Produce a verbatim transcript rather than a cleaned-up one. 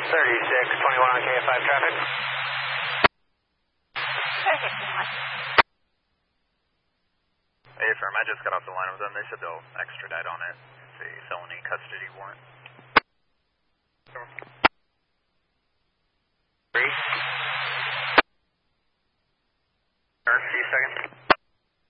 thirty-six twenty-one on K F five traffic. Hey, firm, I just got off the line with them. They said they'll extradite on it. It's a felony custody warrant. Come on.